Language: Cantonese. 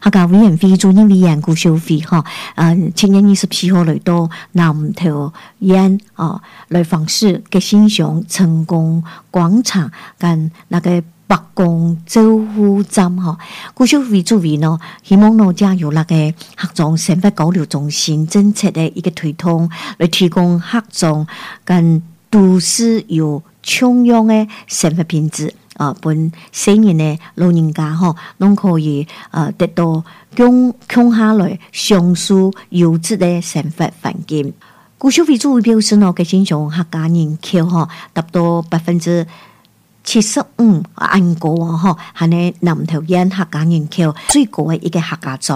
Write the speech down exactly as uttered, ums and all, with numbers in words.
客家委員會主任委員顧秀飛哈，誒七月二十四號來到南投縣哦來訪視嘅欣賞成功廣場跟那個北港州府站哈，顧秀飛主委呢，希望呢加入那個客莊生活交流中心政策嘅一個推動，來提供客莊跟都市有同樣嘅生活品質。啊，本四年嘅老人家吼，攏可以呃得到共共下來上述優質嘅生活環境。顧秀飛主委表示呢，嘅欣賞客家人口吼達到百分之七十五，按過啊吼，係呢南投縣客家人口最高嘅一個客家莊。